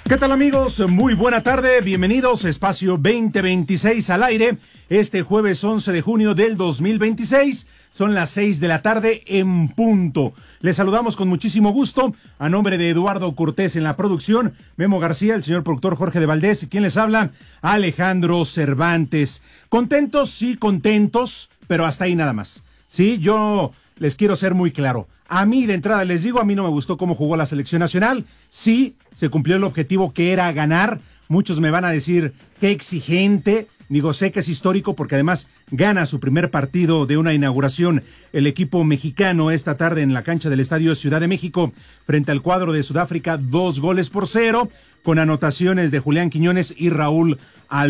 ¿Qué tal, amigos? Muy buena tarde, bienvenidos a Espacio 2026 al aire, este jueves 11 de junio del 2026, son las 6 de la tarde en punto. Les saludamos con muchísimo gusto, a nombre de Eduardo Cortés en la producción, Memo García, el señor productor Jorge de Valdés, y quien les habla, Alejandro Cervantes. Contentos, sí, contentos, pero hasta ahí nada más. Sí, yo les quiero ser muy claro. A mí, de entrada, les digo, a mí no me gustó cómo jugó la selección nacional. Sí, se cumplió el objetivo que era ganar. Muchos me van a decir, qué exigente. Digo, sé que es histórico porque además gana su primer partido de una inauguración el equipo mexicano esta tarde en la cancha del Estadio Ciudad de México frente al cuadro de Sudáfrica, 2-0, con anotaciones de Julián Quiñones y Raúl